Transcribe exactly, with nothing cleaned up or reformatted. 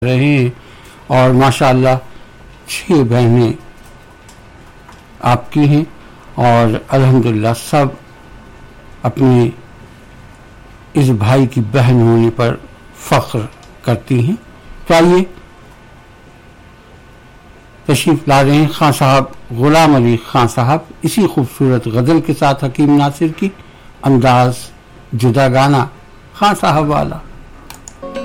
रहे हैं और माशाअल्लाह छह बहनें आपकी हैं और अल्हम्दुलिल्लाह सब अपने इस भाई की बहन होने पर फख्र करती हैं। तो आइए तशरीफ ला रहे हैं खान साहब गुलाम अली खान साहब इसी खूबसूरत गज़ल के साथ हकीम नासिर की अंदाज जुदा गाना खान साहब वाला।